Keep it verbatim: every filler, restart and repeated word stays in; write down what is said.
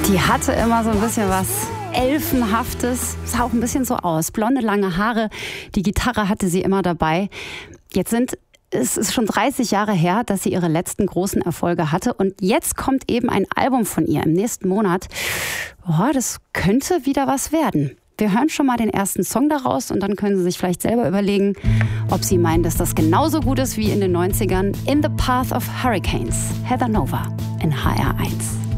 Die hatte immer so ein bisschen was Elfenhaftes, sah auch ein bisschen so aus. Blonde, lange Haare, die Gitarre hatte sie immer dabei. Jetzt sind es ist schon dreißig Jahre her, dass sie ihre letzten großen Erfolge hatte. Und jetzt kommt eben ein Album von ihr im nächsten Monat. Oh, das könnte wieder was werden. Wir hören schon mal den ersten Song daraus und dann können Sie sich vielleicht selber überlegen, ob Sie meinen, dass das genauso gut ist wie in den neunzigern. In the Path of Hurricanes, Heather Nova in H R eins.